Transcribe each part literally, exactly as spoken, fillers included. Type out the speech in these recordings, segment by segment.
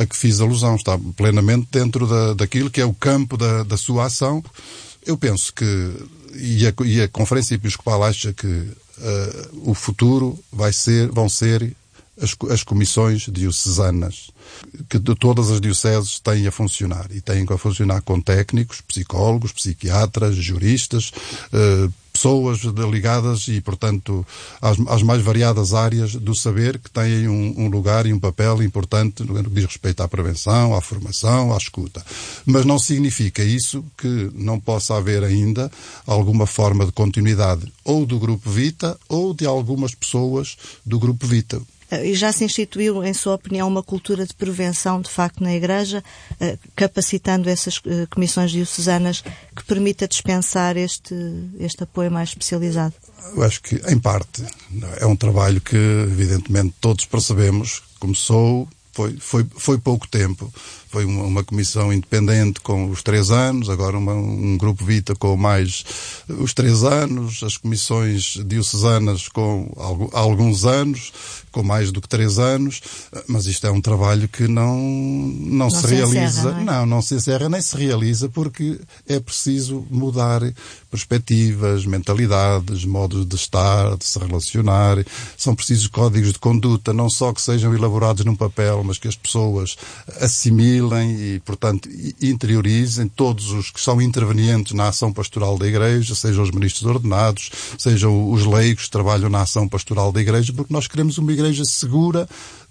a que fiz alusão. Está plenamente dentro da, daquilo que é o campo da, da sua ação. Eu penso que, e a, e a Conferência Episcopal acha que uh, o futuro vai ser, vão ser as, as comissões diocesanas, que de todas as dioceses têm a funcionar. E têm a funcionar com técnicos, psicólogos, psiquiatras, juristas, uh, pessoas ligadas e, portanto, às, às mais variadas áreas do saber, que têm um, um lugar e um papel importante no que diz respeito à prevenção, à formação, à escuta. Mas não significa isso que não possa haver ainda alguma forma de continuidade ou do Grupo Vita ou de algumas pessoas do Grupo Vita. E já se instituiu, em sua opinião, uma cultura de prevenção, de facto, na Igreja, capacitando essas comissões diocesanas que permita dispensar este, este apoio mais especializado? Eu acho que, em parte, é um trabalho que, evidentemente, todos percebemos. Começou, foi, foi, foi pouco tempo. Foi uma, uma comissão independente com os três anos, agora uma, um Grupo Vita com mais os três anos, as comissões diocesanas com algo, alguns anos, com mais do que três anos, mas isto é um trabalho que não, não, não se, se realiza, encerra, não, é? não, não se encerra nem se realiza, porque é preciso mudar perspectivas, mentalidades, modos de estar, de se relacionar. São precisos códigos de conduta, não só que sejam elaborados num papel, mas que as pessoas assimilem e, portanto, interiorizem. Todos os que são intervenientes na ação pastoral da Igreja, sejam os ministros ordenados, sejam os leigos que trabalham na ação pastoral da Igreja, porque nós queremos uma Igreja segura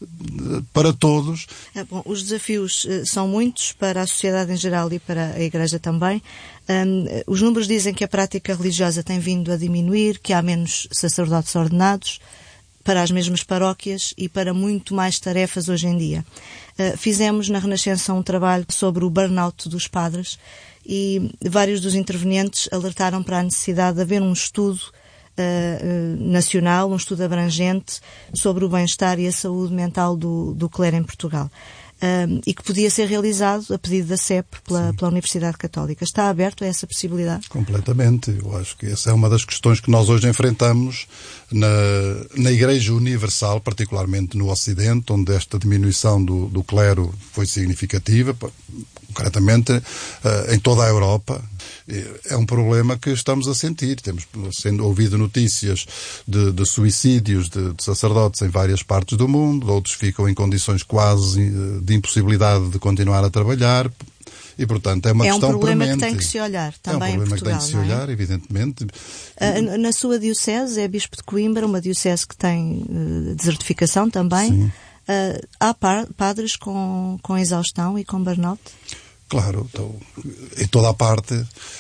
para todos. É, bom, os desafios uh, são muitos para a sociedade em geral e para a Igreja também. Um, os números dizem que a prática religiosa tem vindo a diminuir, que há menos sacerdotes ordenados para as mesmas paróquias e para muito mais tarefas hoje em dia. Uh, fizemos na Renascença um trabalho sobre o burnout dos padres e vários dos intervenientes alertaram para a necessidade de haver um estudo uh, uh, nacional, um estudo abrangente sobre o bem-estar e a saúde mental do, do clero em Portugal. Um, e que podia ser realizado a pedido da C E P pela, pela Universidade Católica. Está aberto a essa possibilidade? Completamente. Eu acho que essa é uma das questões que nós hoje enfrentamos na, na Igreja Universal, particularmente no Ocidente, onde esta diminuição do, do clero foi significativa, concretamente uh, em toda a Europa. É um problema que estamos a sentir. Temos sendo ouvido notícias de, de suicídios de, de sacerdotes em várias partes do mundo, outros ficam em condições quase de impossibilidade de continuar a trabalhar. E, portanto, é uma é questão um problema premente. que tem que se olhar também em Portugal. É um problema em Portugal, que tem que se olhar, é? evidentemente. Uh, na sua diocese, é Bispo de Coimbra, uma diocese que tem uh, desertificação também. Sim. Uh, há par, padres com, com exaustão e com burnout? Claro, então, em toda a parte,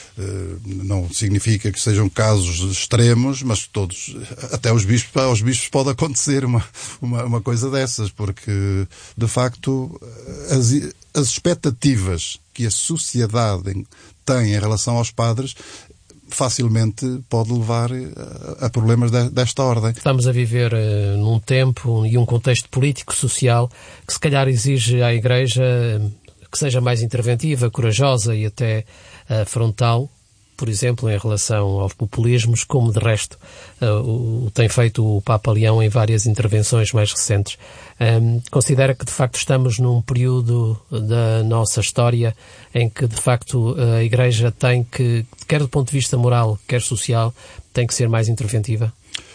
não significa que sejam casos extremos, mas todos, até aos bispos, aos bispos pode acontecer uma, uma, uma coisa dessas, porque, de facto, as, as expectativas que a sociedade tem em relação aos padres facilmente pode levar a, a problemas de, desta ordem. Estamos a viver uh, num tempo e um contexto político-social que se calhar exige à Igreja que seja mais interventiva, corajosa e até uh, frontal, por exemplo, em relação aos populismos, como de resto uh, o tem feito o Papa Leão em várias intervenções mais recentes. Um, considera que de facto estamos num período da nossa história em que de facto a Igreja tem que, quer do ponto de vista moral, quer social, tem que ser mais interventiva?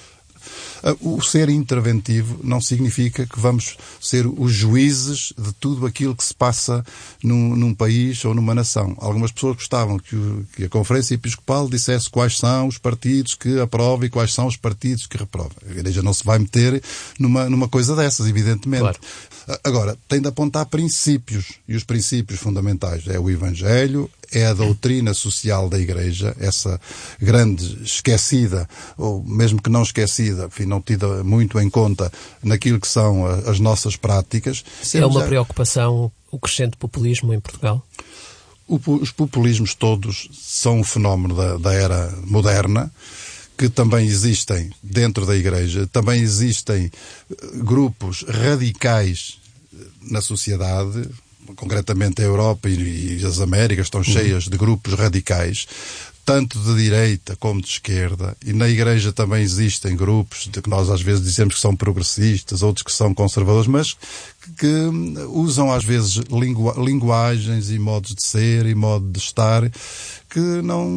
O ser interventivo não significa que vamos ser os juízes de tudo aquilo que se passa num, num país ou numa nação. Algumas pessoas gostavam que, o, que a Conferência Episcopal dissesse quais são os partidos que aprovam e quais são os partidos que reprovam. A Igreja não se vai meter numa, numa coisa dessas, evidentemente. Claro. Agora, tem de apontar princípios, e os princípios fundamentais é o Evangelho, é a doutrina social da Igreja, essa grande esquecida, ou mesmo que não esquecida, enfim, não tida muito em conta naquilo que são as nossas práticas. É uma preocupação o crescente populismo em Portugal? O, os populismos todos são um fenómeno da, da era moderna, que também existem dentro da Igreja, também existem grupos radicais na sociedade, concretamente a Europa e, e as Américas estão cheias de grupos radicais, tanto de direita como de esquerda, e na Igreja também existem grupos de que nós às vezes dizemos que são progressistas, outros que são conservadores, mas que usam às vezes lingu, linguagens e modos de ser e modo de estar que não,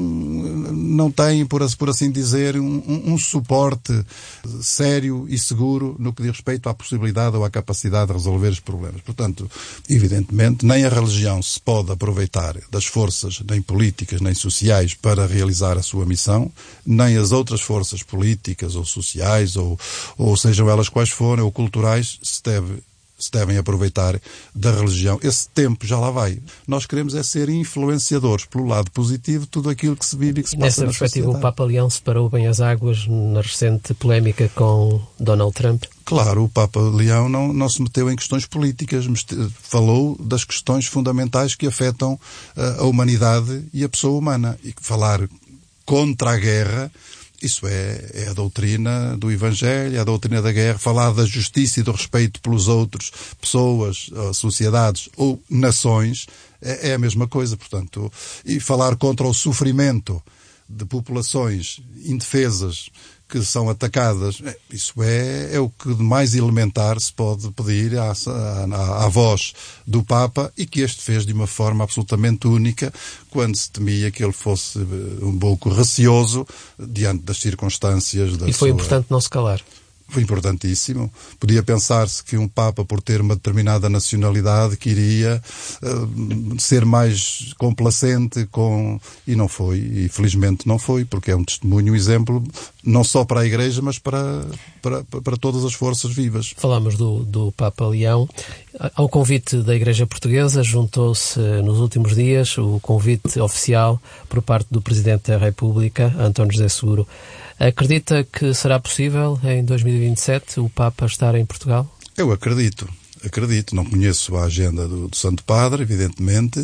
não têm, por, por assim dizer, um, um suporte sério e seguro no que diz respeito à possibilidade ou à capacidade de resolver os problemas. Portanto, evidentemente, nem a religião se pode aproveitar das forças, nem políticas, nem sociais, para realizar a sua missão, nem as outras forças políticas ou sociais, ou, ou sejam elas quais forem, ou culturais, se deve se devem aproveitar da religião. Esse tempo já lá vai. Nós queremos é ser influenciadores pelo lado positivo de tudo aquilo que se vive e que se passa na sociedade. Nessa perspectiva, o Papa Leão separou bem as águas na recente polémica com Donald Trump? Claro, o Papa Leão não, não se meteu em questões políticas, falou das questões fundamentais que afetam a humanidade e a pessoa humana. E falar contra a guerra, isso é, é a doutrina do Evangelho, é a doutrina da guerra. Falar da justiça e do respeito pelos outros, pessoas, sociedades ou nações, é, é a mesma coisa, portanto. E falar contra o sofrimento de populações indefesas que são atacadas, isso é, é o que de mais elementar se pode pedir à, à, à voz do Papa, e que este fez de uma forma absolutamente única, quando se temia que ele fosse um pouco receoso diante das circunstâncias. Da e foi sua... importante não se calar. Foi importantíssimo. Podia pensar-se que um Papa, por ter uma determinada nacionalidade, que iria uh, ser mais complacente com... E não foi. E felizmente não foi, porque é um testemunho, um exemplo, não só para a Igreja, mas para, para, para todas as forças vivas. Falámos do, do Papa Leão. Ao convite da Igreja Portuguesa juntou-se nos últimos dias o convite oficial por parte do Presidente da República, António José Seguro. Acredita que será possível, em dois mil e vinte e sete, o Papa estar em Portugal? Eu acredito, acredito. Não conheço a agenda do, do Santo Padre, evidentemente.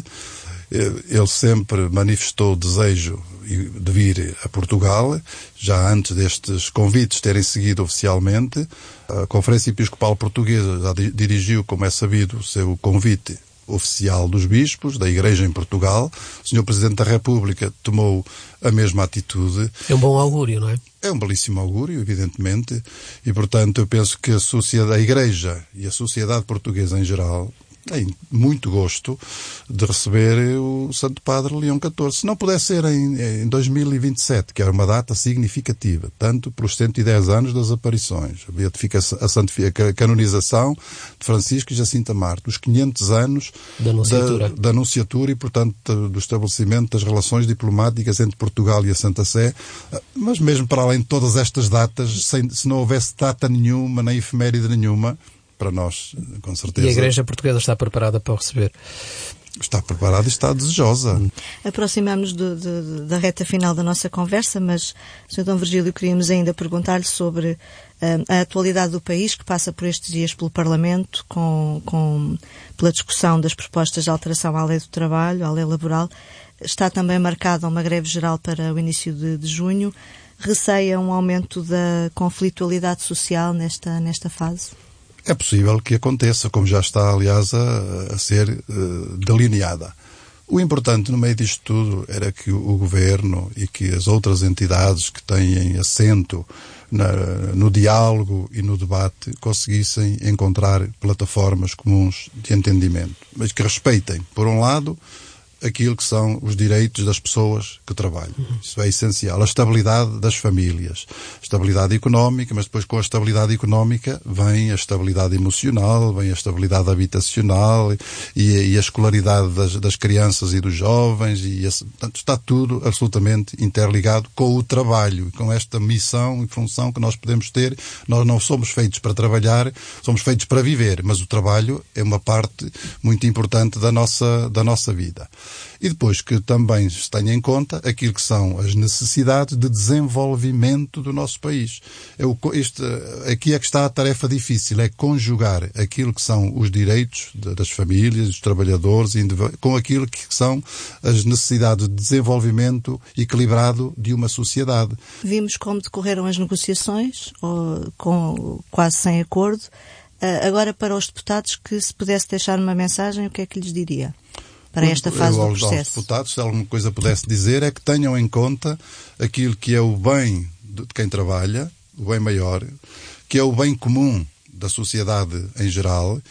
Ele sempre manifestou o desejo de vir a Portugal, já antes destes convites terem seguido oficialmente. A Conferência Episcopal Portuguesa já dirigiu, como é sabido, o seu convite oficial dos bispos, da Igreja em Portugal. O senhor Presidente da República tomou a mesma atitude. É um bom augúrio, não é? É um belíssimo augúrio, evidentemente, e, portanto, eu penso que a, sociedade, a Igreja e a sociedade portuguesa em geral tem muito gosto de receber o Santo Padre Leão catorze. Se não pudesse ser em, em dois mil e vinte e sete, que era uma data significativa, tanto pelos cento e dez anos das aparições, a beatificação, a, santificação, a canonização de Francisco e Jacinta Marto, os quinhentos anos da Anunciatura. Da, da Anunciatura e, portanto, do estabelecimento das relações diplomáticas entre Portugal e a Santa Sé. Mas mesmo para além de todas estas datas, sem, se não houvesse data nenhuma, nem efeméride nenhuma, para nós, com certeza. E a Igreja Portuguesa está preparada para o receber? Está preparada e está desejosa. Aproximamos do, do, da reta final da nossa conversa, mas, senhor Dom Virgílio, queríamos ainda perguntar-lhe sobre uh, a atualidade do país, que passa por estes dias pelo Parlamento, com, com, pela discussão das propostas de alteração à lei do trabalho, à lei laboral. Está também marcada uma greve geral para o início de, de junho. Receia um aumento da conflitualidade social nesta, nesta fase? É possível que aconteça, como já está, aliás, a, a ser uh, delineada. O importante no meio disto tudo era que o, o Governo e que as outras entidades que têm assento na, no diálogo e no debate conseguissem encontrar plataformas comuns de entendimento, mas que respeitem, por um lado, aquilo que são os direitos das pessoas que trabalham. Isso é essencial. A estabilidade das famílias. Estabilidade económica, mas depois com a estabilidade económica vem a estabilidade emocional, vem a estabilidade habitacional e, e a escolaridade das, das crianças e dos jovens. E esse, portanto, está tudo absolutamente interligado com o trabalho, com esta missão e função que nós podemos ter. Nós não somos feitos para trabalhar, somos feitos para viver, mas o trabalho é uma parte muito importante da nossa, da nossa vida. E depois que também se tenha em conta aquilo que são as necessidades de desenvolvimento do nosso país. É o, este, aqui é que está a tarefa difícil, é conjugar aquilo que são os direitos das famílias, dos trabalhadores, com aquilo que são as necessidades de desenvolvimento equilibrado de uma sociedade. Vimos como decorreram as negociações, ou, com, quase sem acordo. Agora, para os deputados, que se pudesse deixar uma mensagem, o que é que lhes diria para esta fase eu, do processo? Aos deputados, se alguma coisa pudesse dizer, é que tenham em conta aquilo que é o bem de quem trabalha, o bem maior, que é o bem comum da sociedade em geral,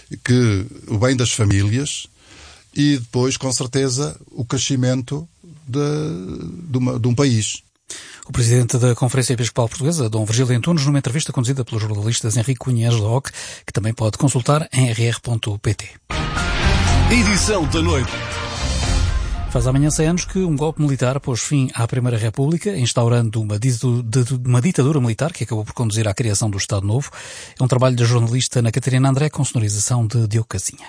que o bem das famílias e depois, com certeza, o crescimento de, de, uma, de um país. O presidente da Conferência Episcopal Portuguesa, Dom Virgílio Antunes, numa entrevista conduzida pelos jornalistas Henrique Cunha e Ângela Roque, que também pode consultar em r r ponto p t. Edição da noite. Faz amanhã cem anos que um golpe militar pôs fim à Primeira República, instaurando uma, uma ditadura militar que acabou por conduzir à criação do Estado Novo. É um trabalho da jornalista Ana Catarina André, com sonorização de Diogo Casinha.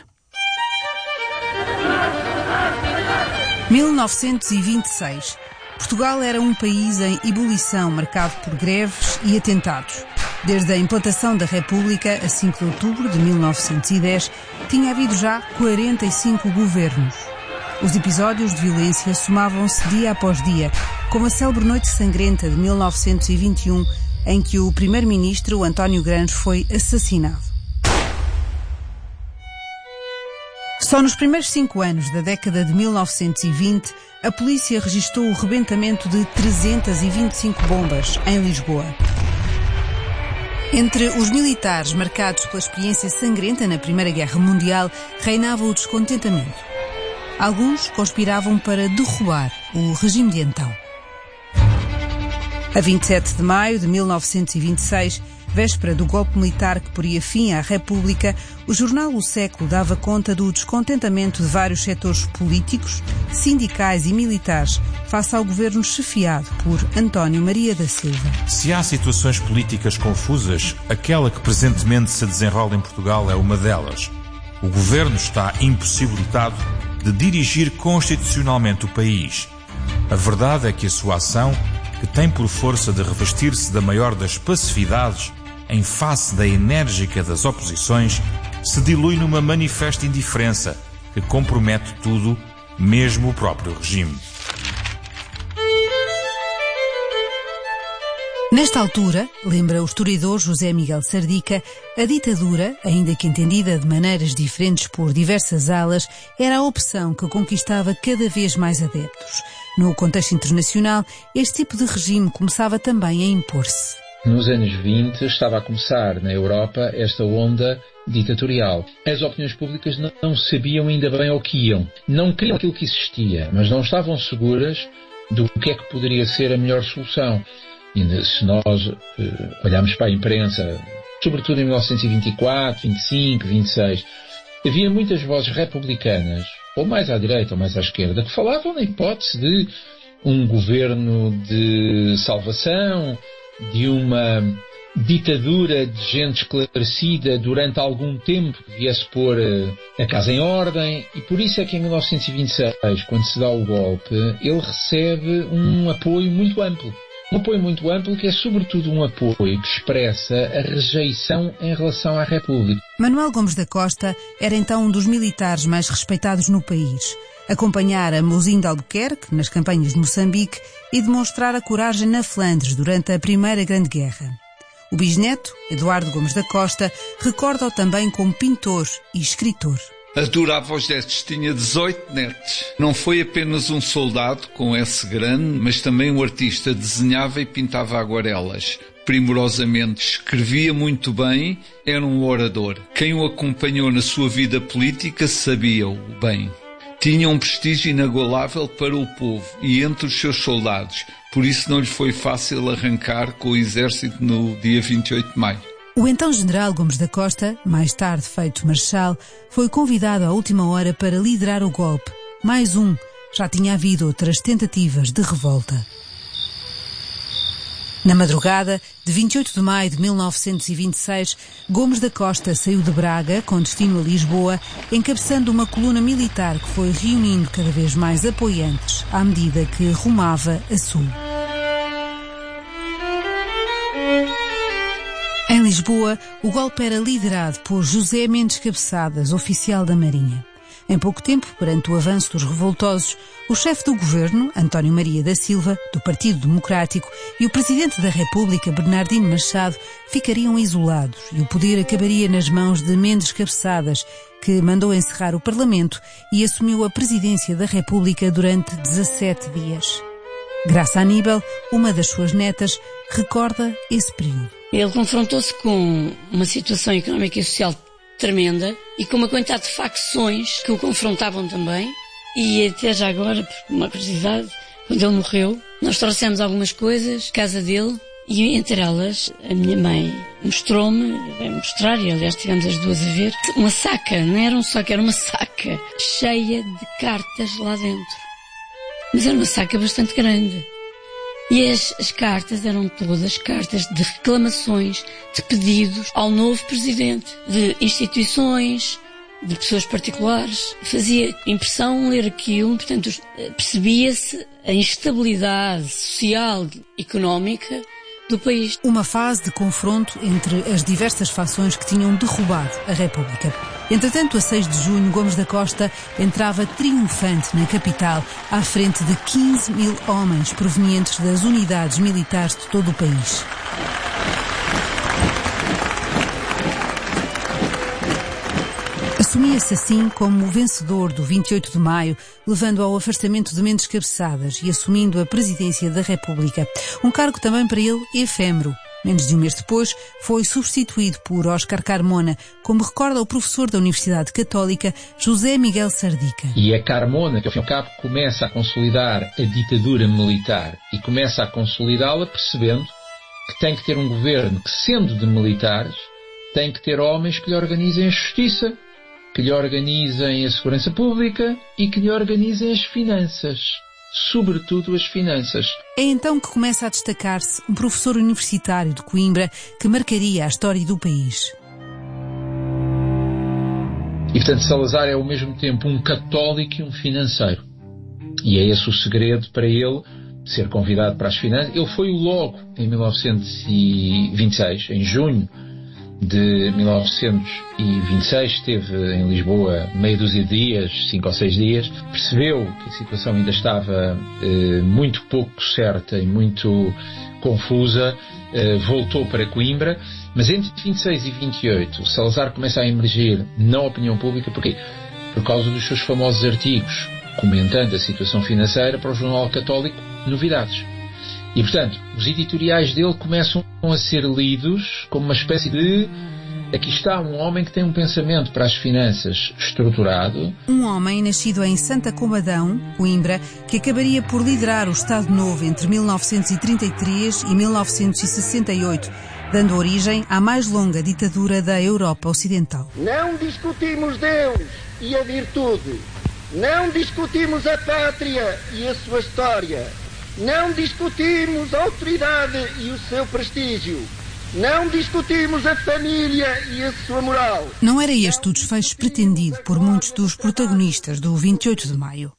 mil novecentos e vinte e seis. Portugal era um país em ebulição, marcado por greves e atentados. Desde a implantação da República, a cinco de outubro de mil novecentos e dez, tinha havido já quarenta e cinco governos. Os episódios de violência somavam-se dia após dia, como a célebre Noite Sangrenta de mil novecentos e vinte e um, em que o primeiro-ministro António Gramsci foi assassinado. Só nos primeiros cinco anos da década de mil novecentos e vinte, a polícia registou o rebentamento de trezentas e vinte e cinco bombas em Lisboa. Entre os militares marcados pela experiência sangrenta na Primeira Guerra Mundial, reinava o descontentamento. Alguns conspiravam para derrubar o regime de então. A vinte e sete de maio de mil novecentos e vinte e seis, véspera do golpe militar que poria fim à República, o jornal O Século dava conta do descontentamento de vários setores políticos, sindicais e militares face ao governo chefiado por António Maria da Silva. Se há situações políticas confusas, aquela que presentemente se desenrola em Portugal é uma delas. O governo está impossibilitado de dirigir constitucionalmente o país. A verdade é que a sua ação, que tem por força de revestir-se da maior das passividades em face da enérgica das oposições, se dilui numa manifesta indiferença que compromete tudo, mesmo o próprio regime. Nesta altura, lembra o historiador José Miguel Sardica, a ditadura, ainda que entendida de maneiras diferentes por diversas alas, era a opção que conquistava cada vez mais adeptos. No contexto internacional, este tipo de regime começava também a impor-se. Nos anos vinte estava a começar na Europa esta onda ditatorial. As opiniões públicas não sabiam ainda bem ao que iam. Não queriam aquilo que existia, mas não estavam seguras do que é que poderia ser a melhor solução. E se nós uh, olharmos para a imprensa, sobretudo em mil novecentos e vinte e quatro, vinte e cinco, vinte e seis, havia muitas vozes republicanas, ou mais à direita ou mais à esquerda, que falavam na hipótese de um governo de salvação, de uma ditadura de gente esclarecida durante algum tempo que viesse pôr a casa em ordem, e por isso é que em mil novecentos e vinte e seis, quando se dá o golpe, ele recebe um apoio muito amplo. Um apoio muito amplo que é sobretudo um apoio que expressa a rejeição em relação à República. Manuel Gomes da Costa era então um dos militares mais respeitados no país. Acompanhara Mouzinho de Albuquerque nas campanhas de Moçambique e demonstrar a coragem na Flandres durante a Primeira Grande Guerra. O bisneto, Eduardo Gomes da Costa, recorda-o também como pintor e escritor. Adorava os netos, tinha dezoito netos. Não foi apenas um soldado com S grande, mas também um artista. Desenhava e pintava aguarelas primorosamente, escrevia muito bem, era um orador. Quem o acompanhou na sua vida política sabia-o bem. Tinha um prestígio inagualável para o povo e entre os seus soldados. Por isso não lhe foi fácil arrancar com o exército no dia vinte e oito de maio. O então general Gomes da Costa, mais tarde feito marechal, foi convidado à última hora para liderar o golpe. Mais um. Já tinha havido outras tentativas de revolta. Na madrugada de vinte e oito de maio de mil novecentos e vinte e seis, Gomes da Costa saiu de Braga, com destino a Lisboa, encabeçando uma coluna militar que foi reunindo cada vez mais apoiantes à medida que rumava a sul. Em Lisboa, o golpe era liderado por José Mendes Cabeçadas, oficial da Marinha. Em pouco tempo, perante o avanço dos revoltosos, o chefe do governo, António Maria da Silva, do Partido Democrático, e o presidente da República, Bernardino Machado, ficariam isolados e o poder acabaria nas mãos de Mendes Cabeçadas, que mandou encerrar o Parlamento e assumiu a presidência da República durante dezassete dias. Graça Aníbal, uma das suas netas, recorda esse período. Ele confrontou-se com uma situação económica e social tremenda e com uma quantidade de facções que o confrontavam também. E até já agora, por uma curiosidade, quando ele morreu, nós trouxemos algumas coisas, casa dele, e entre elas a minha mãe mostrou-me, vai mostrar, e aliás tivemos as duas a ver, uma saca, não era um saco, era uma saca cheia de cartas lá dentro. Mas era uma saca bastante grande. E as, as cartas eram todas cartas de reclamações, de pedidos ao novo presidente, de instituições, de pessoas particulares. Fazia impressão ler aquilo, portanto percebia-se a instabilidade social, económica do país. Uma fase de confronto entre as diversas fações que tinham derrubado a República. Entretanto, a seis de junho, Gomes da Costa entrava triunfante na capital, à frente de quinze mil homens provenientes das unidades militares de todo o país. Assumia-se assim como o vencedor do vinte e oito de maio, levando ao afastamento de Mendes Cabeçadas e assumindo a presidência da República. Um cargo também para ele efêmero. Menos de um mês depois, foi substituído por Óscar Carmona, como recorda o professor da Universidade Católica, José Miguel Sardica. E é Carmona que, ao fim e ao cabo, começa a consolidar a ditadura militar e começa a consolidá-la percebendo que tem que ter um governo que, sendo de militares, tem que ter homens que lhe organizem a justiça, que lhe organizem a segurança pública e que lhe organizem as finanças. Sobretudo as finanças. É então que começa a destacar-se um professor universitário de Coimbra que marcaria a história do país. E, portanto, Salazar é ao mesmo tempo um católico e um financeiro. E é esse o segredo para ele ser convidado para as finanças. Ele foi logo em mil novecentos e vinte e seis, em junho de mil novecentos e vinte e seis, esteve em Lisboa meia dúzia de dias, cinco ou seis dias, percebeu que a situação ainda estava eh, muito pouco certa e muito confusa, eh, voltou para Coimbra, mas entre vinte e seis e vinte e oito Salazar começa a emergir na opinião pública. Porquê? Por causa dos seus famosos artigos comentando a situação financeira para o Jornal Católico Novidades. E, portanto, os editoriais dele começam a ser lidos como uma espécie de... Aqui está um homem que tem um pensamento para as finanças estruturado. Um homem nascido em Santa Combadão, Coimbra, que acabaria por liderar o Estado Novo entre mil novecentos e trinta e três e mil novecentos e sessenta e oito, dando origem à mais longa ditadura da Europa Ocidental. Não discutimos Deus e a virtude. Não discutimos a pátria e a sua história. Não discutimos a autoridade e o seu prestígio. Não discutimos a família e a sua moral. Não era este o desfecho pretendido por muitos dos protagonistas do vinte e oito de maio.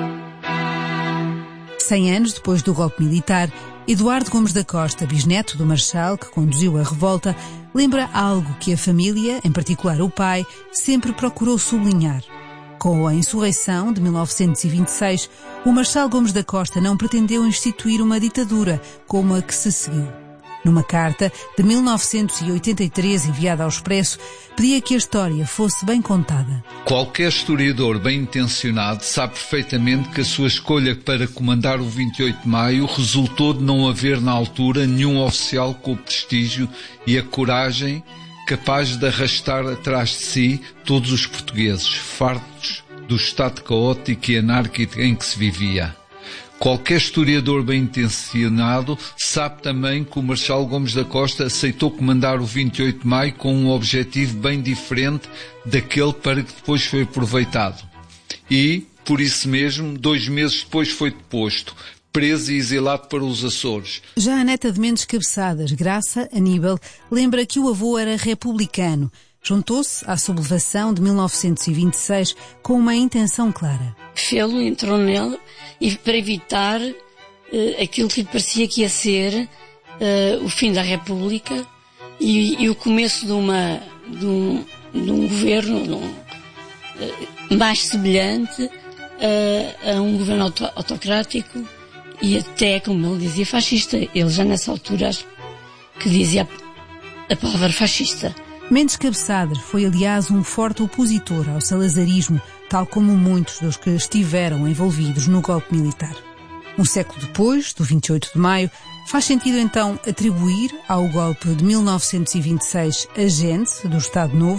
Cem anos depois do golpe militar, Eduardo Gomes da Costa, bisneto do Marechal que conduziu a revolta, lembra algo que a família, em particular o pai, sempre procurou sublinhar. Com a insurreição de mil novecentos e vinte e seis, o Marechal Gomes da Costa não pretendeu instituir uma ditadura como a que se seguiu. Numa carta de mil novecentos e oitenta e três enviada ao Expresso, pedia que a história fosse bem contada. Qualquer historiador bem intencionado sabe perfeitamente que a sua escolha para comandar o vinte e oito de maio resultou de não haver na altura nenhum oficial com o prestígio e a coragem capaz de arrastar atrás de si todos os portugueses, fartos do estado caótico e anárquico em que se vivia. Qualquer historiador bem intencionado sabe também que o Marechal Gomes da Costa aceitou comandar o vinte e oito de maio com um objetivo bem diferente daquele para que depois foi aproveitado. E, por isso mesmo, dois meses depois foi deposto, preso e exilado para os Açores. Já a neta de Mendes Cabeçadas, Graça Aníbal, lembra que o avô era republicano. Juntou-se à sublevação de mil novecentos e vinte e seis com uma intenção clara. Fê-lo entrou nela e para evitar uh, aquilo que lhe parecia que ia ser uh, o fim da República e, e o começo de, uma, de, um, de um governo de um, uh, mais semelhante uh, a um governo auto, autocrático e até, como ele dizia, fascista. Ele já nessa altura acho que dizia a, a palavra fascista. Mendes Cabeçadas foi, aliás, um forte opositor ao salazarismo, tal como muitos dos que estiveram envolvidos no golpe militar. Um século depois, do vinte e oito de maio, faz sentido então atribuir ao golpe de mil novecentos e vinte e seis a gente do Estado Novo,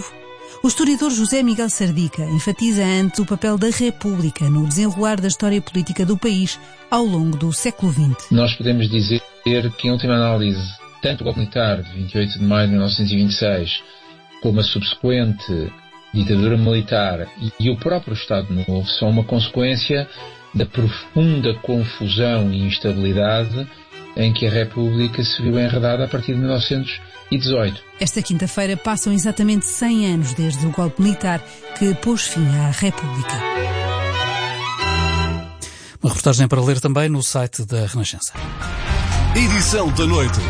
O historiador José Miguel Sardica enfatiza antes o papel da República no desenrolar da história política do país ao longo do século vinte. Nós podemos dizer que, em última análise, tanto o golpe militar de vinte e oito de maio de mil novecentos e vinte e seis, como a subsequente ditadura militar e o próprio Estado Novo são uma consequência da profunda confusão e instabilidade em que a República se viu enredada a partir de mil novecentos e dezoito. Esta quinta-feira passam exatamente cem anos desde o golpe militar que pôs fim à República. Uma reportagem para ler também no site da Renascença. Edição da noite.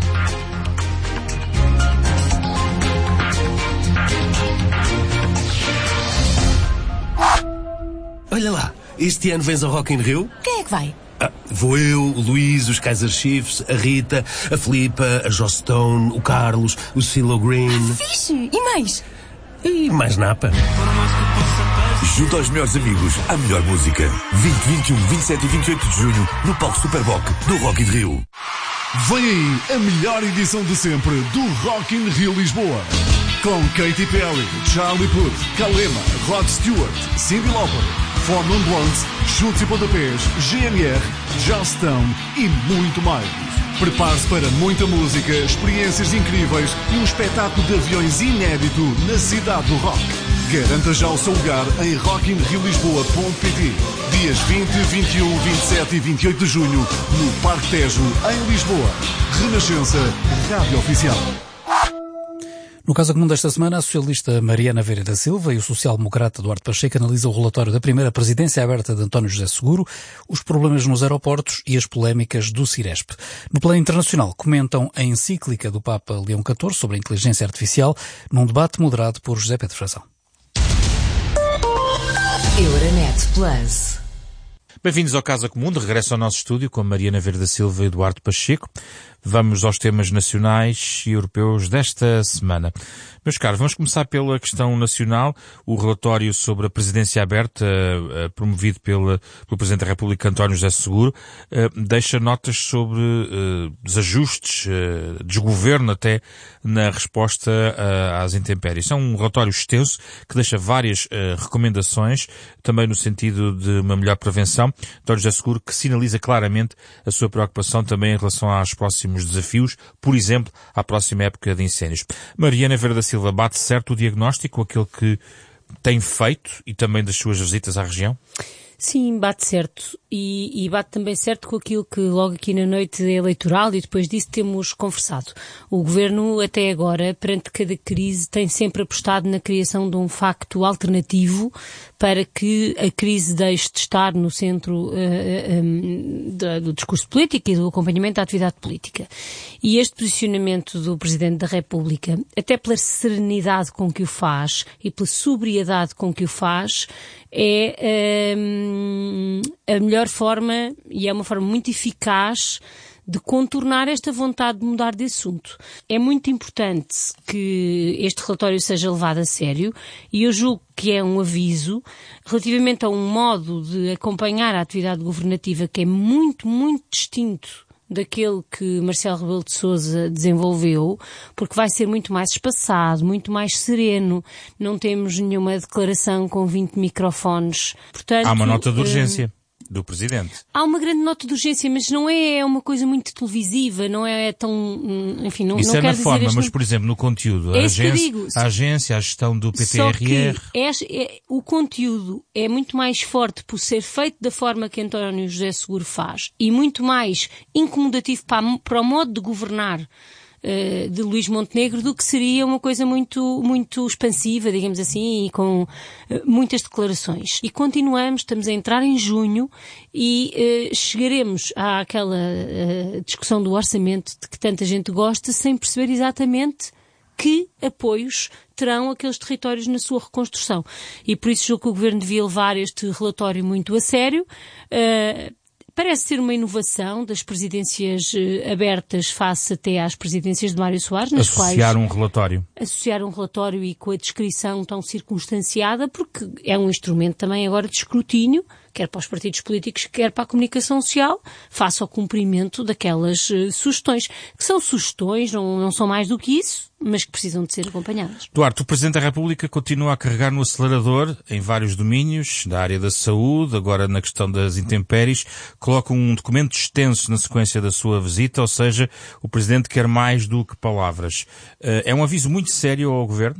Olha lá, este ano vens ao Rock in Rio? Quem é que vai? Ah, vou eu, o Luís, os Kaiser Chiefs, a Rita, a Filipa, a Joss Stone, o Carlos, o CeeLo Green... Ah, fixe! E mais? E mais napa. Junto aos melhores amigos, a melhor música. vinte, vinte e um, vinte e sete e vinte e oito de junho, no palco Superboc do Rock in Rio. Vem aí a melhor edição de sempre do Rock in Rio Lisboa. Com Katy Perry, Charlie Puth, Kalema, Rod Stewart, Cyndi Lauper, Four Non Blondes, Chutes e Pontapés, G N R, Joss Stone e muito mais. Prepare-se para muita música, experiências incríveis e um espetáculo de aviões inédito na cidade do rock. Garanta já o seu lugar em rock in rio lisboa ponto pt. Dias vinte, vinte e um, vinte e sete e vinte e oito de junho, no Parque Tejo, em Lisboa. Renascença, Rádio Oficial. No Casa Comum desta semana, a socialista Mariana Vieira da Silva e o social-democrata Duarte Pacheco analisam o relatório da primeira presidência aberta de António José Seguro, os problemas nos aeroportos e as polémicas do Ciresp. No plano internacional, comentam a encíclica do Papa Leão catorze sobre a inteligência artificial, num debate moderado por José Pedro Frazão. Euronet Plus. Bem-vindos ao Casa Comum, de regresso ao nosso estúdio com a Mariana Vieira da Silva e Eduardo Pacheco. Vamos aos temas nacionais e europeus desta semana. Meus caros, vamos começar pela questão nacional. O relatório sobre a presidência aberta, uh, promovido pela, pelo Presidente da República, António José Seguro, uh, deixa notas sobre uh, desajustes, uh, desgoverno até, na resposta uh, às intempéries. É um relatório extenso que deixa várias uh, recomendações, também no sentido de uma melhor prevenção. António José Seguro, que sinaliza claramente a sua preocupação também em relação aos próximos desafios, por exemplo, à próxima época de incêndios. Mariana Vieira da Silva, bate certo o diagnóstico, aquele que tem feito e também das suas visitas à região? Sim, bate certo. E, e bate também certo com aquilo que logo aqui na noite eleitoral e depois disso temos conversado. O Governo, até agora, perante cada crise, tem sempre apostado na criação de um facto alternativo para que a crise deixe de estar no centro uh, um, do discurso político e do acompanhamento da atividade política. E este posicionamento do Presidente da República, até pela serenidade com que o faz e pela sobriedade com que o faz, é um, a melhor forma e é uma forma muito eficaz de contornar esta vontade de mudar de assunto. É muito importante que este relatório seja levado a sério e eu julgo que é um aviso relativamente a um modo de acompanhar a atividade governativa que é muito, muito distinto daquele que Marcelo Rebelo de Sousa desenvolveu, porque vai ser muito mais espaçado, muito mais sereno. Não temos nenhuma declaração com vinte microfones. Portanto, há uma nota de urgência uh, do Presidente. Há uma grande nota de urgência, mas não é uma coisa muito televisiva, não é tão... Enfim, não, Isso não é quero na dizer forma, este... mas, por exemplo, no conteúdo. É a, agência, agência, a agência, a gestão do P T R R... Só que é, é, o conteúdo é muito mais forte por ser feito da forma que António José Seguro faz e muito mais incomodativo para, para o modo de governar uh, de Luís Montenegro do que seria uma coisa muito, muito expansiva, digamos assim, e com uh, muitas declarações. E continuamos, estamos a entrar em junho e uh, chegaremos àquela uh, discussão do orçamento de que tanta gente gosta sem perceber exatamente que apoios terão aqueles territórios na sua reconstrução. E por isso julgo que o Governo devia levar este relatório muito a sério. Uh, parece ser uma inovação das presidências uh, abertas face até às presidências de Mário Soares, nas associar quais... Associar um relatório. Associar um relatório e com a descrição tão circunstanciada, porque é um instrumento também agora de escrutínio quer para os partidos políticos, quer para a comunicação social, face ao cumprimento daquelas uh, sugestões, que são sugestões, não, não são mais do que isso, mas que precisam de ser acompanhadas. Duarte, o Presidente da República continua a carregar no acelerador em vários domínios, da área da saúde, agora na questão das intempéries, coloca um documento extenso na sequência da sua visita, ou seja, o Presidente quer mais do que palavras. Uh, é um aviso muito sério ao Governo?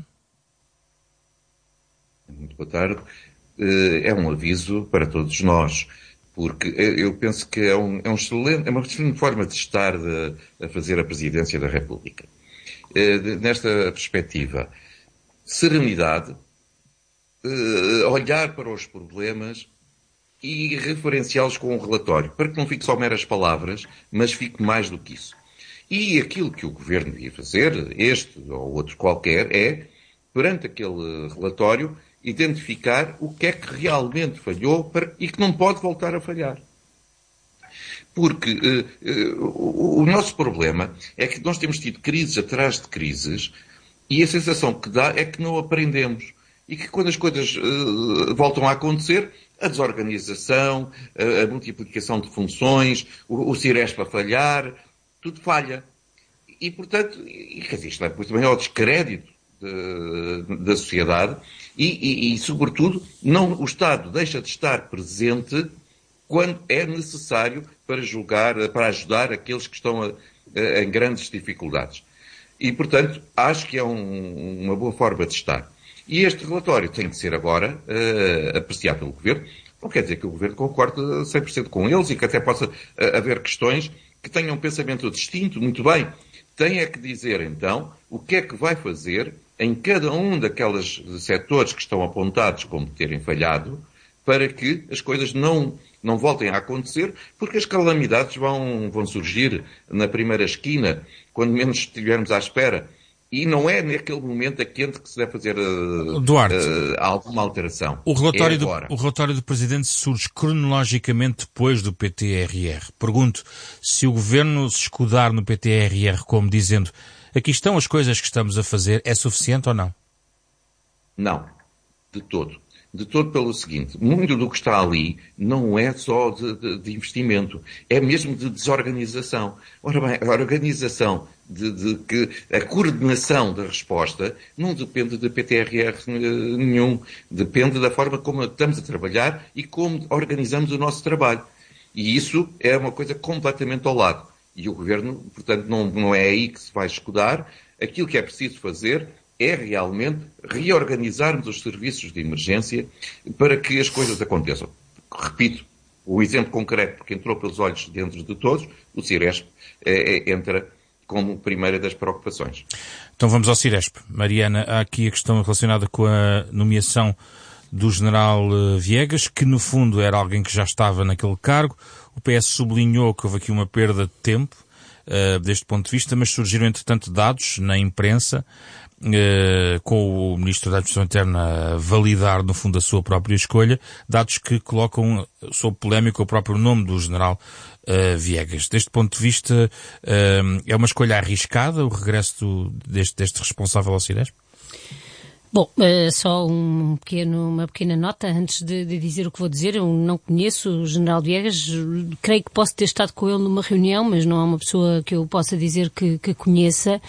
Muito boa tarde. É um aviso para todos nós, porque eu penso que é, um, é, um excelente, é uma excelente forma de estar de, a fazer a Presidência da República. Nesta perspectiva, serenidade, olhar para os problemas e referenciá-los com um relatório, para que não fique só meras palavras, mas fique mais do que isso. E aquilo que o Governo devia fazer, este ou outro qualquer, é, perante aquele relatório, identificar o que é que realmente falhou para, e que não pode voltar a falhar. Porque uh, uh, o, o nosso problema é que nós temos tido crises atrás de crises e a sensação que dá é que não aprendemos. E que quando as coisas uh, voltam a acontecer, a desorganização, a, a multiplicação de funções, o, o Ciresp a falhar, tudo falha. E, portanto, e, quer dizer, isto leva também ao descrédito de, da sociedade e, e, e, sobretudo, não, o Estado deixa de estar presente quando é necessário para julgar, para ajudar aqueles que estão a, a, em grandes dificuldades. E, portanto, acho que é um, uma boa forma de estar. E este relatório tem que ser agora uh, apreciado pelo Governo. Não quer dizer que o Governo concorde cem por cento com eles e que até possa uh, haver questões que tenham um pensamento distinto. Muito bem. Tem é que dizer, então, o que é que vai fazer em cada um daqueles setores que estão apontados como terem falhado, para que as coisas não, não voltem a acontecer, porque as calamidades vão, vão surgir na primeira esquina, quando menos estivermos à espera. E não é naquele momento a quente que se deve fazer uh, Duarte, uh, alguma alteração. O relatório, é do, o relatório do Presidente surge cronologicamente depois do P T R R. Pergunto se o Governo se escudar no P T R R como dizendo aqui estão as coisas que estamos a fazer, é suficiente ou não? Não, de todo. De todo pelo seguinte, muito do que está ali não é só de, de, de investimento, é mesmo de desorganização. Ora bem, a organização de, de que a coordenação da resposta não depende de P T R R nenhum, depende da forma como estamos a trabalhar e como organizamos o nosso trabalho. E isso é uma coisa completamente ao lado. E o Governo, portanto, não, não é aí que se vai escudar. Aquilo que é preciso fazer é realmente reorganizarmos os serviços de emergência para que as coisas aconteçam. Repito, o exemplo concreto, porque entrou pelos olhos dentro de todos, o Ciresp é, é, entra como primeira das preocupações. Então vamos ao Ciresp. Mariana, há aqui a questão relacionada com a nomeação do general Viegas, que no fundo era alguém que já estava naquele cargo. O P S sublinhou que houve aqui uma perda de tempo uh, deste ponto de vista, mas surgiram entretanto dados na imprensa Uh, com o Ministro da Administração Interna a validar, no fundo, a sua própria escolha, dados que colocam sob polémica o próprio nome do general uh, Viegas. Deste ponto de vista, uh, é uma escolha arriscada o regresso do, deste, deste responsável ao Ciresp? Bom, uh, só um pequeno, uma pequena nota antes de, de dizer o que vou dizer. Eu não conheço o general Viegas, creio que posso ter estado com ele numa reunião, mas não é uma pessoa que eu possa dizer que, que conheça,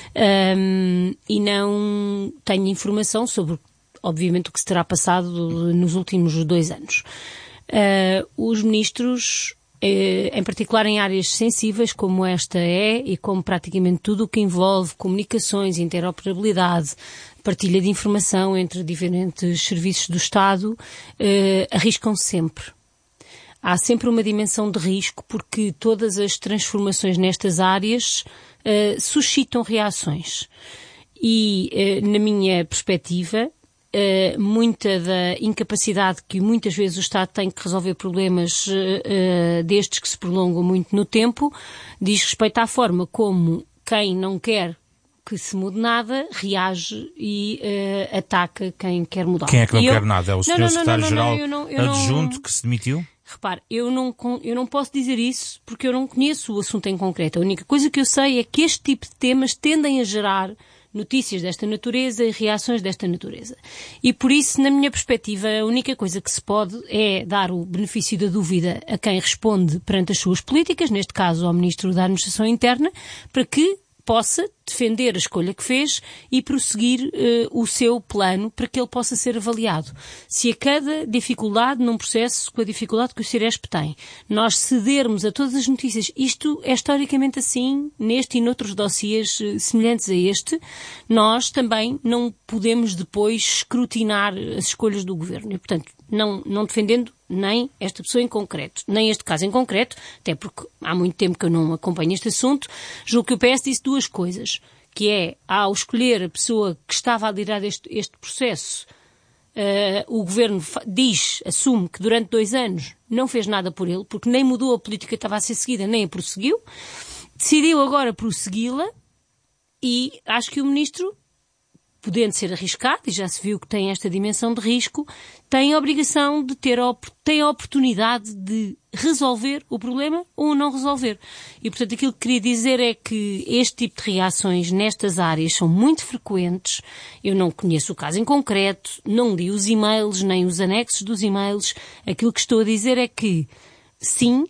um, e não tenho informação sobre, obviamente, o que se terá passado nos últimos dois anos. Uh, os ministros, em particular em áreas sensíveis como esta é, e como praticamente tudo o que envolve comunicações, interoperabilidade, partilha de informação entre diferentes serviços do Estado, eh, arriscam sempre. Há sempre uma dimensão de risco porque todas as transformações nestas áreas eh, suscitam reações. E, eh, na minha perspectiva, Uh, muita da incapacidade que muitas vezes o Estado tem que resolver problemas uh, uh, destes que se prolongam muito no tempo, diz respeito à forma como quem não quer que se mude nada reage e uh, ataca quem quer mudar. Quem é que não e quer eu... nada? É o senhor secretário-geral adjunto não... que se demitiu? Repare, eu não, eu não posso dizer isso porque eu não conheço o assunto em concreto. A única coisa que eu sei é que este tipo de temas tendem a gerar notícias desta natureza e reações desta natureza. E por isso, na minha perspectiva, a única coisa que se pode é dar o benefício da dúvida a quem responde perante as suas políticas, neste caso ao Ministro da Administração Interna, para que possa defender a escolha que fez e prosseguir uh, o seu plano para que ele possa ser avaliado. Se a cada dificuldade num processo, com a dificuldade que o Ciresp tem, nós cedermos a todas as notícias, isto é historicamente assim, neste e noutros dossiês uh, semelhantes a este, nós também não podemos depois escrutinar as escolhas do Governo. E, portanto, não, não defendendo nem esta pessoa em concreto, nem este caso em concreto, até porque há muito tempo que eu não acompanho este assunto, julgo que o P S disse duas coisas, que é, ao escolher a pessoa que estava a liderar este, este processo, uh, o Governo diz, assume que durante dois anos não fez nada por ele, porque nem mudou a política que estava a ser seguida, nem a prosseguiu, decidiu agora prossegui-la e acho que o Ministro, podendo ser arriscado, e já se viu que tem esta dimensão de risco, tem a obrigação de ter a, tem a oportunidade de resolver o problema ou não resolver. E, portanto, aquilo que queria dizer é que este tipo de reações nestas áreas são muito frequentes. Eu não conheço o caso em concreto, não li os e-mails, nem os anexos dos e-mails. Aquilo que estou a dizer é que, sim,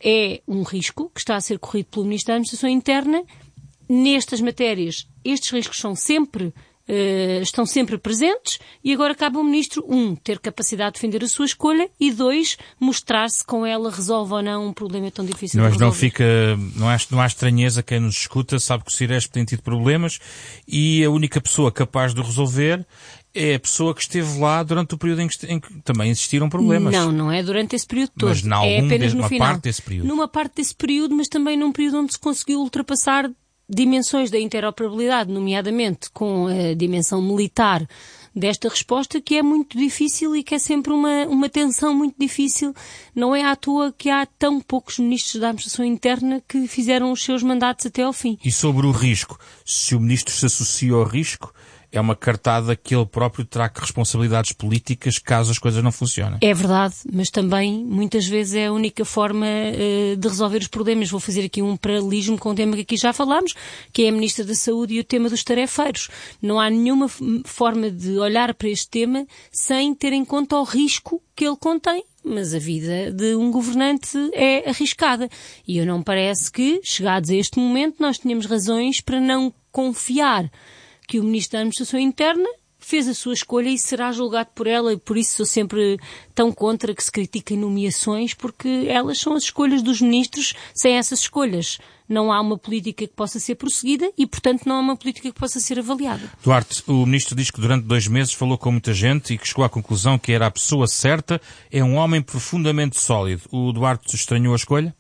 é um risco que está a ser corrido pelo Ministro da Administração Interna. Nestas matérias, estes riscos são sempre Uh, estão sempre presentes e agora cabe ao Ministro, um, ter capacidade de defender a sua escolha e, dois, mostrar se com ela resolve ou não um problema tão difícil Mas de resolver. Não fica, não há, não há estranheza, quem nos escuta sabe que o Ciresp tem tido problemas e a única pessoa capaz de o resolver é a pessoa que esteve lá durante o período em que, em que também existiram problemas. Não, não é durante esse período todo. Mas em é apenas de, no uma final. parte desse período. Numa parte desse período, mas também num período onde se conseguiu ultrapassar dimensões da interoperabilidade, nomeadamente com a dimensão militar desta resposta, que é muito difícil e que é sempre uma, uma tensão muito difícil. Não é à toa que há tão poucos ministros da Administração Interna que fizeram os seus mandatos até ao fim. E sobre o risco, se o ministro se associa ao risco, é uma cartada que ele próprio terá que responsabilidades políticas caso as coisas não funcionem. É verdade, mas também muitas vezes é a única forma uh, de resolver os problemas. Vou fazer aqui um paralelismo com um tema que aqui já falámos, que é a Ministra da Saúde e o tema dos tarefeiros. Não há nenhuma forma de olhar para este tema sem ter em conta o risco que ele contém. Mas a vida de um governante é arriscada. E eu não me parece que, chegados a este momento, nós tenhamos razões para não confiar que o Ministro da Administração Interna fez a sua escolha e será julgado por ela, e por isso sou sempre tão contra que se critiquem nomeações, porque elas são as escolhas dos ministros. Sem essas escolhas não há uma política que possa ser prosseguida e, portanto, não há uma política que possa ser avaliada. Duarte, o ministro diz que durante dois meses falou com muita gente e que chegou à conclusão que era a pessoa certa, é um homem profundamente sólido. O Duarte estranhou a escolha?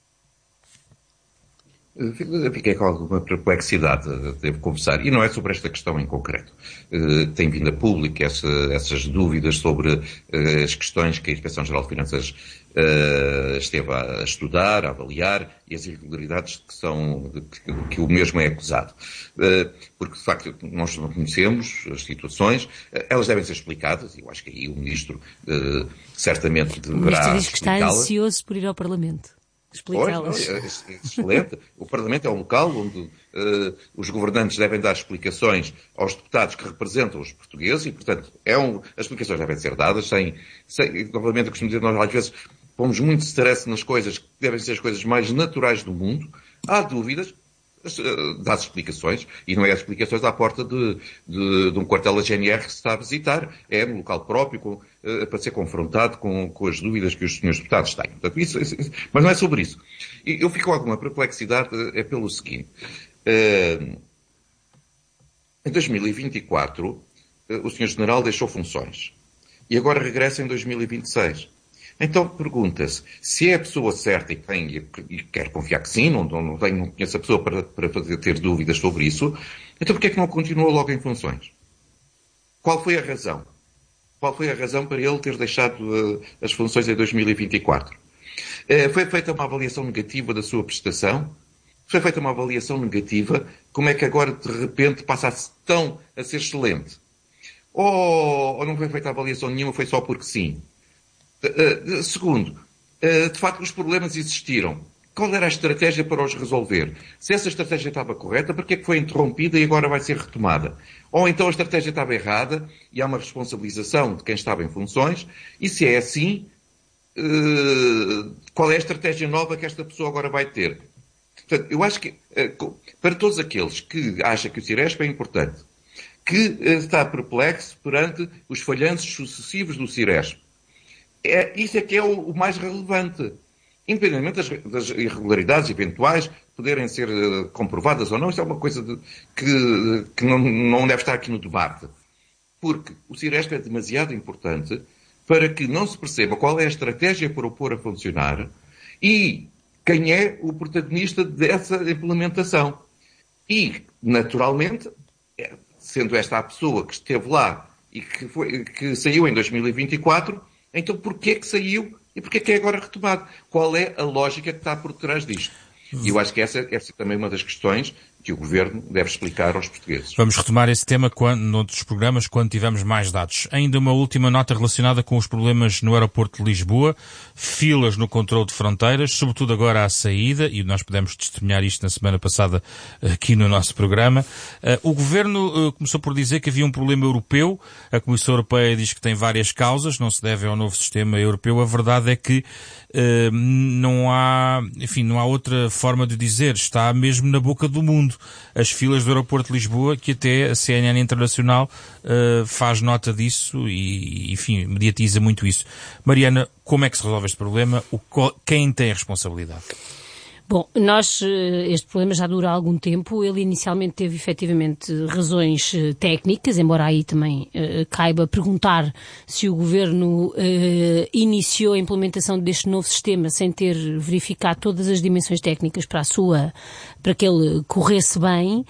Fiquei com alguma perplexidade, devo confessar, e não é sobre esta questão em concreto. Uh, tem vindo a público essa, essas dúvidas sobre uh, as questões que a Inspeção-Geral de Finanças uh, esteve a estudar, a avaliar, e as irregularidades que, são, que, que o mesmo é acusado. Uh, porque, de facto, nós não conhecemos as situações, uh, elas devem ser explicadas, e eu acho que aí o Ministro uh, certamente deverá explicá-las. O Ministro diz que está ansioso por ir ao Parlamento. Pois, não, é excelente. O Parlamento é um local onde uh, os governantes devem dar explicações aos deputados que representam os portugueses e, portanto, é um, as explicações devem ser dadas sem, sem novamente, eu costumo dizer, nós às vezes pomos muito stress nas coisas que devem ser as coisas mais naturais do mundo. Há dúvidas, dá-se explicações, e não é as explicações à porta de, de, de um quartel da G N R que se está a visitar, é no local próprio, com, uh, para ser confrontado com, com as dúvidas que os senhores deputados têm. Portanto, isso, isso, isso, mas não é sobre isso. E eu fico com alguma perplexidade, uh, é pelo seguinte. Uh, em dois mil e vinte e quatro, uh, o senhor General deixou funções. E agora regressa em dois mil e vinte e seis. Então pergunta-se, se é a pessoa certa e, tem, e quer confiar que sim, não, não, tenho, não conheço a pessoa para, para fazer, ter dúvidas sobre isso, então porquê é que não continuou logo em funções? Qual foi a razão? Qual foi a razão para ele ter deixado uh, as funções em dois mil e vinte e quatro? Uh, foi feita uma avaliação negativa da sua prestação? Foi feita uma avaliação negativa? Como é que agora de repente passa a ser tão a ser excelente? Ou, ou não foi feita avaliação nenhuma, foi só porque sim? Uh, segundo, uh, de facto os problemas existiram. qual era a estratégia para os resolver? Se essa estratégia estava correta, porque é que foi interrompida e agora vai ser retomada? Ou então a estratégia estava errada e há uma responsabilização de quem estava em funções, e se é assim, qual é a estratégia nova que esta pessoa agora vai ter? Portanto, eu acho que, para todos aqueles que acham que o Ciresp é importante, que está perplexo perante os falhanços sucessivos do Ciresp, é, isso é que é o, o mais relevante. Independentemente das, das irregularidades eventuais poderem ser uh, comprovadas ou não, isso é uma coisa de, que, que não, não deve estar aqui no debate. Porque o Ciresp é demasiado importante para que não se perceba qual é a estratégia para o pôr a funcionar e quem é o protagonista dessa implementação. E, naturalmente, sendo esta a pessoa que esteve lá e que, foi, que saiu em dois mil e vinte e quatro, então porquê que saiu e porquê que é agora retomado? Qual é a lógica que está por trás disto? E eu acho que essa, essa é também uma das questões que o Governo deve explicar aos portugueses. Vamos retomar esse tema quando, noutros programas, quando tivermos mais dados. Ainda uma última nota relacionada com os problemas no aeroporto de Lisboa, filas no controle de fronteiras, sobretudo agora à saída, e nós pudemos testemunhar isto na semana passada aqui no nosso programa. O Governo começou por dizer que havia um problema europeu. A Comissão Europeia diz que tem várias causas, não se deve ao novo sistema europeu. A verdade é que uh, não há, enfim, não há outra forma de dizer. Está mesmo na boca do mundo. As filas do aeroporto de Lisboa, que até a C N N Internacional uh, faz nota disso e, enfim, mediatiza muito isso. Mariana, como é que se resolve este problema? O, quem tem a responsabilidade? Bom, nós, este problema já dura algum tempo. Ele inicialmente teve efetivamente razões técnicas, embora aí também uh, caiba perguntar se o Governo uh, iniciou a implementação deste novo sistema sem ter verificado todas as dimensões técnicas para a sua, para que ele corresse bem.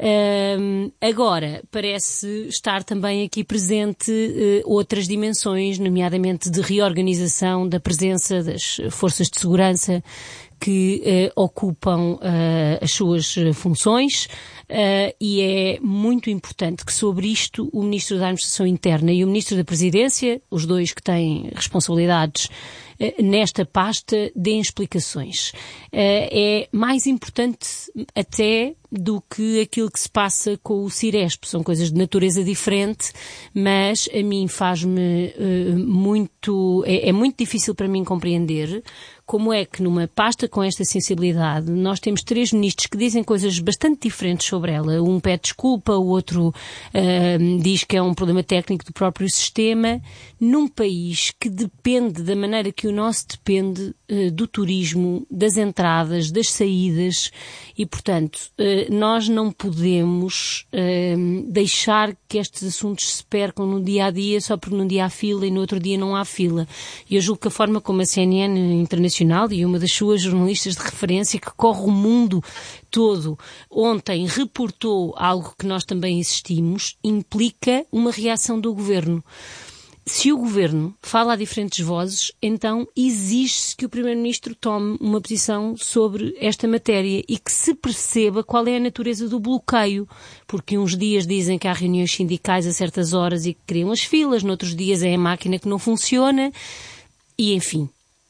Uh, agora, parece estar também aqui presente uh, outras dimensões, nomeadamente de reorganização da presença das forças de segurança que eh, ocupam eh, as suas funções eh, e é muito importante que sobre isto o Ministro da Administração Interna e o Ministro da Presidência, os dois que têm responsabilidades eh, nesta pasta, deem explicações. Eh, é mais importante até do que aquilo que se passa com o Ciresp. São coisas de natureza diferente, mas a mim faz-me uh, muito... É, é muito difícil para mim compreender como é que numa pasta com esta sensibilidade nós temos três ministros que dizem coisas bastante diferentes sobre ela. Um pede desculpa, o outro uh, diz que é um problema técnico do próprio sistema, num país que depende da maneira que o nosso depende uh, do turismo, das entradas, das saídas e, portanto, uh, nós não podemos uh, deixar que estes assuntos se percam no dia a dia só porque num dia há fila e no outro dia não há fila. E eu julgo que a forma como a C N N Internacional e uma das suas jornalistas de referência que corre o mundo todo ontem reportou algo que nós também insistimos, implica uma reação do Governo. Se o Governo fala a diferentes vozes, então exige-se que o Primeiro-Ministro tome uma posição sobre esta matéria e que se perceba qual é a natureza do bloqueio, porque uns dias dizem que há reuniões sindicais a certas horas e que criam as filas, noutros dias é a máquina que não funciona e, enfim.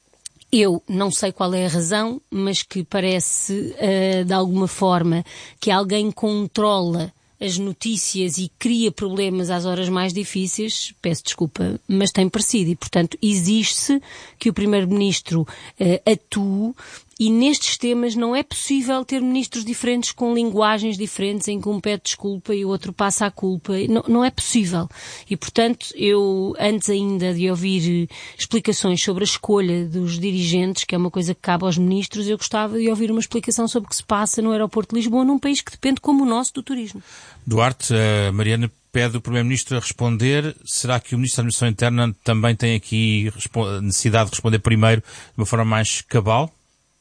Eu não sei qual é a razão, mas que parece, uh, de alguma forma, que alguém controla as notícias e cria problemas às horas mais difíceis, peço desculpa, mas tem parecido. E, portanto, exige-se que o Primeiro-Ministro uh, atue e nestes temas não é possível ter ministros diferentes com linguagens diferentes em que um pede desculpa e o outro passa a culpa. Não, não é possível. E, portanto, eu, antes ainda de ouvir explicações sobre a escolha dos dirigentes, que é uma coisa que cabe aos ministros, eu gostava de ouvir uma explicação sobre o que se passa no aeroporto de Lisboa, num país que depende, como o nosso, do turismo. Duarte, a Mariana pede o Primeiro-Ministro a responder. Será que o Ministro da Administração Interna também tem aqui necessidade de responder primeiro de uma forma mais cabal?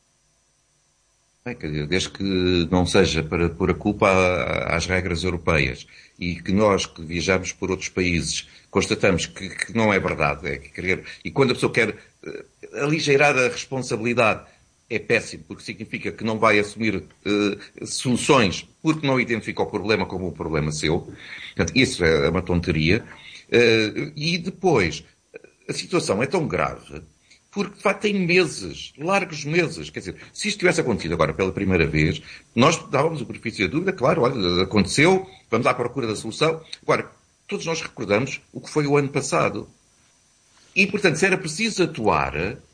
Desde que não seja para pôr a culpa às regras europeias e que nós que viajamos por outros países constatamos que, que não é verdade. É que querer, e quando a pessoa quer aligeirar a responsabilidade é péssimo, porque significa que não vai assumir uh, soluções porque não identifica o problema como um problema seu. Portanto, isso é uma tonteria. Uh, e depois, a situação é tão grave Porque, de facto, tem meses, largos meses. Quer dizer, se isto tivesse acontecido agora pela primeira vez, nós dávamos o benefício da dúvida, claro, olha, aconteceu, vamos à procura da solução. Agora, todos nós recordamos o que foi o ano passado. E, portanto, se era preciso atuar,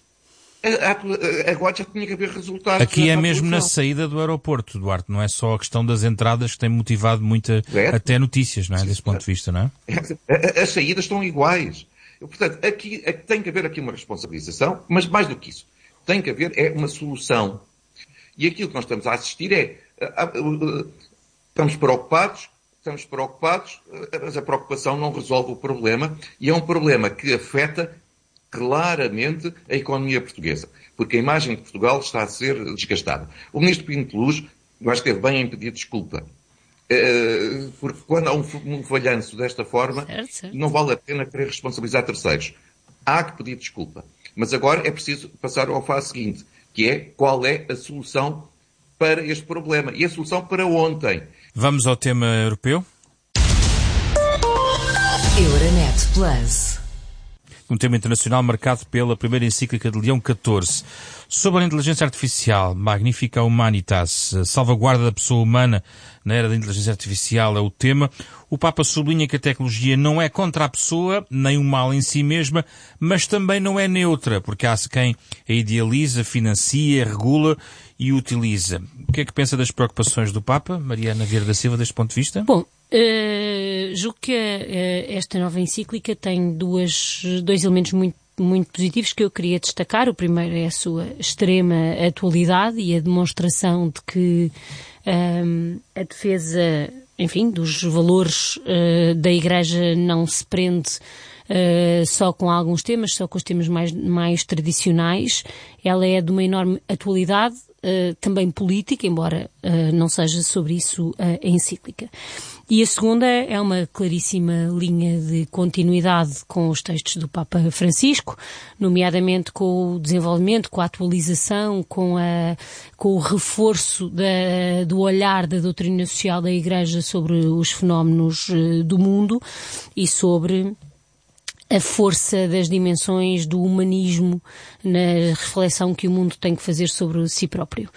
agora já tinha que haver resultados. Aqui é mesmo na saída do aeroporto, Duarte, não é só a questão das entradas que tem motivado muita, é. até notícias, não é? Sim, desse ponto de vista, não é? As saídas estão iguais. Portanto, aqui, tem que haver aqui uma responsabilização, mas mais do que isso, tem que haver é uma solução. E aquilo que nós estamos a assistir é, estamos preocupados, estamos preocupados, mas a preocupação não resolve o problema, e é um problema que afeta claramente a economia portuguesa, porque a imagem de Portugal está a ser desgastada. O ministro Pinto de Luz, eu acho que esteve bem em pedir desculpa. Uh, porque quando há um, um falhanço desta forma, certo, certo. Não vale a pena querer responsabilizar terceiros. Há que pedir desculpa. Mas agora é preciso passar ao fase seguinte, que é qual é a solução para este problema. E a solução para ontem. Vamos ao tema europeu? Euronet Plus. Um tema internacional marcado pela primeira encíclica de Leão catorze. Sobre a inteligência artificial, Magnifica Humanitas, a salvaguarda da pessoa humana na era da inteligência artificial é o tema. O Papa sublinha que a tecnologia não é contra a pessoa, nem o mal em si mesma, mas também não é neutra, porque há quem a idealiza, financia, regula e utiliza. O que é que pensa das preocupações do Papa, Mariana Vieira da Silva, deste ponto de vista? Bom, uh, julgo que uh, esta nova encíclica tem duas, dois elementos muito muito positivos que eu queria destacar. O primeiro é a sua extrema atualidade e a demonstração de que um, a defesa, enfim, dos valores uh, da Igreja não se prende uh, só com alguns temas, só com os temas mais, mais tradicionais. Ela é de uma enorme atualidade, uh, também política, embora uh, não seja sobre isso uh, a encíclica. E a segunda é uma claríssima linha de continuidade com os textos do Papa Francisco, nomeadamente com o desenvolvimento, com a atualização, com, a, com o reforço da, do olhar da doutrina social da Igreja sobre os fenómenos do mundo e sobre a força das dimensões do humanismo na reflexão que o mundo tem que fazer sobre si próprio.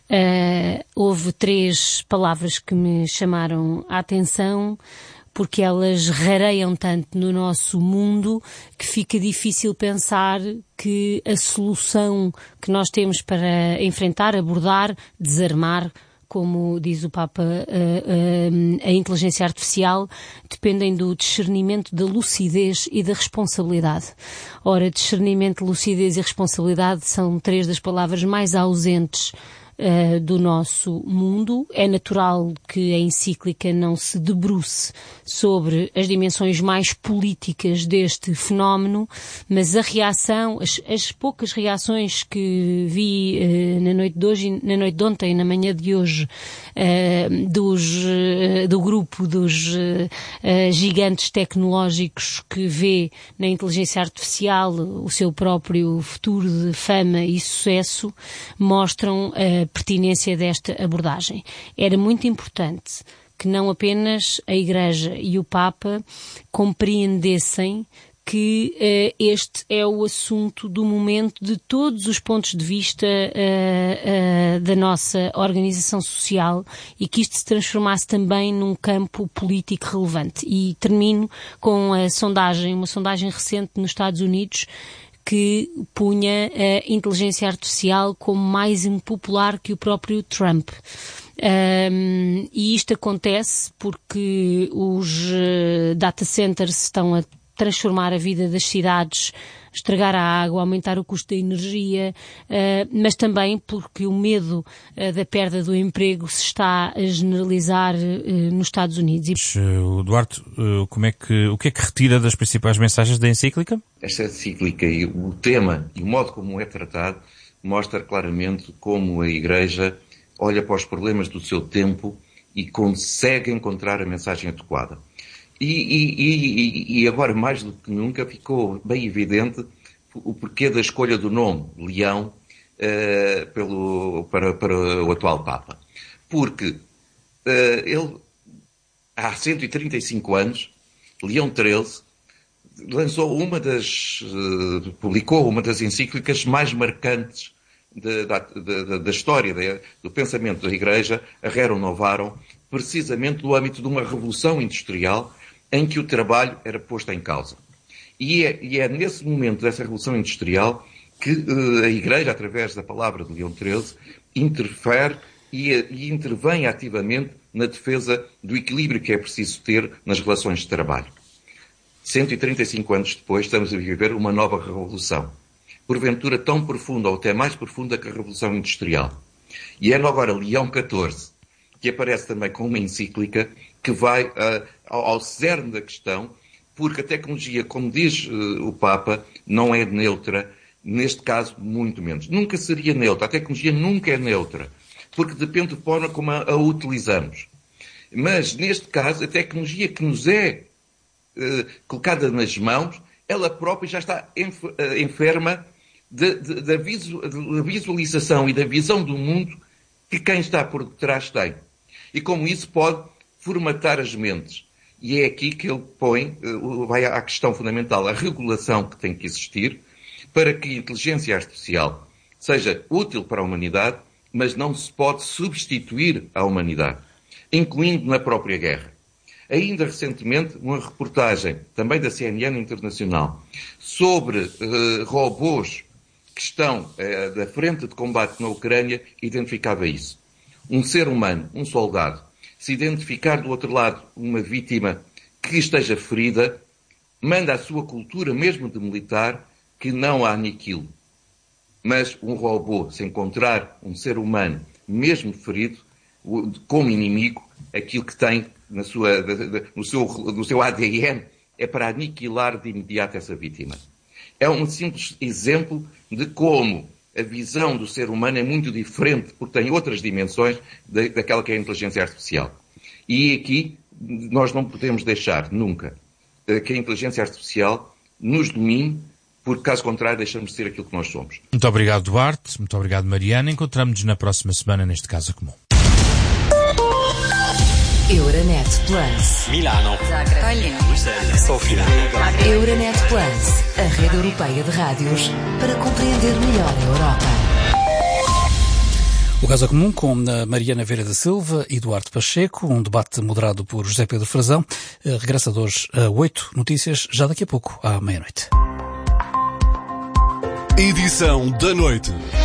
Uh, houve três palavras que me chamaram a atenção, porque elas rareiam tanto no nosso mundo que fica difícil pensar que a solução que nós temos para enfrentar, abordar, desarmar, como diz o Papa, a, a, a inteligência artificial, dependem do discernimento, da lucidez e da responsabilidade. Ora, discernimento, lucidez e responsabilidade são três das palavras mais ausentes uh, do nosso mundo. É natural que a encíclica não se debruce sobre as dimensões mais políticas deste fenómeno, mas a reação, as, as poucas reações que vi uh, na noite de hoje, na noite de ontem, na manhã de hoje, uh, dos, uh, do grupo dos uh, uh, gigantes tecnológicos que vê na inteligência artificial o seu próprio futuro de fama e sucesso, mostram a pertinência desta abordagem. Era muito importante que não apenas a Igreja e o Papa compreendessem que uh, este é o assunto do momento de todos os pontos de vista uh, uh, da nossa organização social e que isto se transformasse também num campo político relevante. E termino com a sondagem, uma sondagem recente nos Estados Unidos que punha a inteligência artificial como mais impopular que o próprio Trump. Um, e isto acontece porque os uh, data centers estão a transformar a vida das cidades, estragar a água, aumentar o custo da energia, uh, mas também porque o medo uh, da perda do emprego se está a generalizar uh, nos Estados Unidos. E... Duarte, uh, como é que, o que é que retira das principais mensagens da encíclica? Esta encíclica e o tema e o modo como é tratado mostra claramente como a Igreja olha para os problemas do seu tempo e consegue encontrar a mensagem adequada. E, e, e, e agora, mais do que nunca, ficou bem evidente o porquê da escolha do nome, Leão, uh, pelo, para, para o atual Papa. Porque uh, ele, há cento e trinta e cinco anos, Leão treze, lançou uma das, uh, publicou uma das encíclicas mais marcantes de, da, da, da história de, do pensamento da Igreja, a Rerum Novarum, precisamente no âmbito de uma revolução industrial em que o trabalho era posto em causa. E é, e é nesse momento dessa revolução industrial que uh, a Igreja, através da palavra de Leão treze, interfere e, e intervém ativamente na defesa do equilíbrio que é preciso ter nas relações de trabalho. cento e trinta e cinco anos depois, estamos a viver uma nova revolução. Porventura tão profunda, ou até mais profunda que a Revolução Industrial. E é agora Leão catorze, que aparece também com uma encíclica que vai uh, ao, ao cerne da questão, porque a tecnologia, como diz uh, o Papa, não é neutra, neste caso, muito menos. Nunca seria neutra. A tecnologia nunca é neutra, porque depende da forma como a, a utilizamos. Mas, neste caso, a tecnologia que nos é uh, colocada nas mãos, ela própria já está enf- uh, enferma de, de, da, visu- da visualização e da visão do mundo que quem está por detrás tem. E como isso pode formatar as mentes. E é aqui que ele põe, uh, vai à questão fundamental, a regulação que tem que existir para que a inteligência artificial seja útil para a humanidade, mas não se pode substituir a humanidade, incluindo na própria guerra. Ainda recentemente, uma reportagem, também da C N N Internacional, sobre uh, robôs que estão uh, da frente de combate na Ucrânia, identificava isso. Um ser humano, um soldado, se identificar do outro lado uma vítima que esteja ferida, manda a sua cultura, mesmo de militar, que não a aniquile. Mas um robô, se encontrar um ser humano, mesmo ferido, como inimigo, aquilo que tem na sua, no, seu, no seu A D N é para aniquilar de imediato essa vítima. É um simples exemplo de como a visão do ser humano é muito diferente, porque tem outras dimensões da, daquela que é a inteligência artificial. E aqui nós não podemos deixar, nunca, que a inteligência artificial nos domine, porque caso contrário deixamos de ser aquilo que nós somos. Muito obrigado, Duarte. Muito obrigado, Mariana. Encontramos-nos na próxima semana neste Casa Comum. Euronet Plus. Milano. Zagreb. Sofia. Euronet Plus, a rede europeia de rádios para compreender melhor a Europa. O Casa Comum com Mariana Vieira da Silva e Duarte Pacheco, um debate moderado por José Pedro Frazão. Regressa de hoje a oito notícias, já daqui a pouco, à meia-noite. Edição da noite.